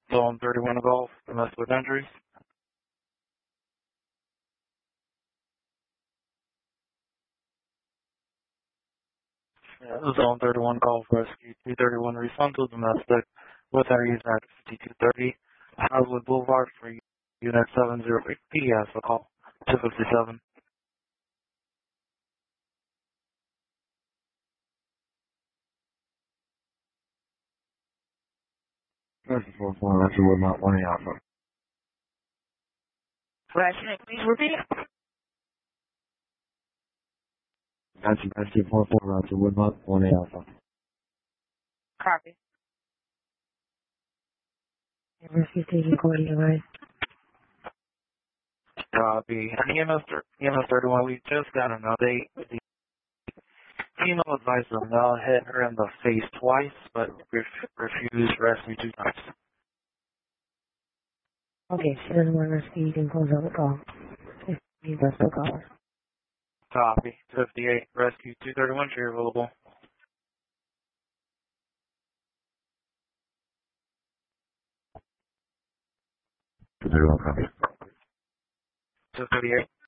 Zone 31 Golf, domestic injuries. Zone 31 Golf, Rescue 231 Resunto, domestic, with entries at 5230 Howard Boulevard for Unit 708 PS, a call 257. This is 44, Roger Woodmont, 1 Alpha. Can please repeat? That's 44, Roger Woodmont, 1 Alpha. Copy. Rescue station calling you guys. Copy. EMS 31, we just got an update. The female advisor Mel hit her in the face twice, but refused rescue 2 times. Okay, she doesn't want rescue, you can close out the call. If you press the call. Copy. 58, rescue 231, you're available. Zero copy. 238.